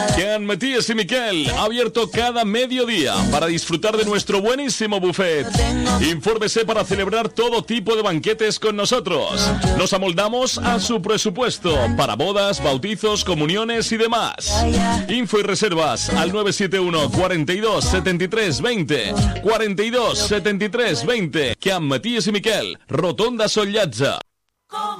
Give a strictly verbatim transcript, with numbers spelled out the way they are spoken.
Can Matías y Miquel, abierto cada mediodía para disfrutar de nuestro buenísimo buffet. Infórmese para celebrar todo tipo de banquetes con nosotros. Nos amoldamos a su presupuesto para bodas, bautizos, comuniones y demás. Info y reservas al nueve siete uno, cuarenta y dos, setenta y tres, veinte. cuarenta y dos, setenta y tres, veinte. Can Matías y Miquel, Rotonda Sollatza.